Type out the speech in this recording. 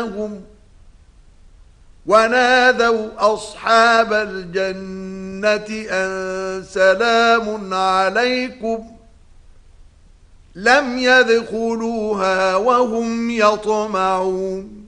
بينهم ونادوا أصحاب الجنة أن سلام عليكم لم يدخلوها وهم يطمعون